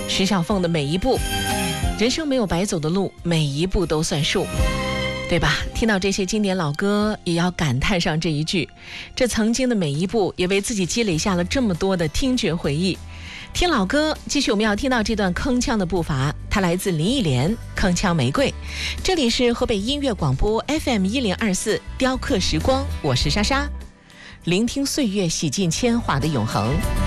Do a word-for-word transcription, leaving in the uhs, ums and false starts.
石小凤的每一步，人生没有白走的路，每一步都算数，对吧？听到这些经典老歌，也要感叹上这一句：这曾经的每一步，也为自己积累下了这么多的听觉回忆。听老歌，继续我们要听到这段铿锵的步伐，它来自林忆莲《铿锵玫瑰》。这里是河北音乐广播 F M 一零二四雕刻时光，我是莎莎，聆听岁月洗尽铅华的永恒。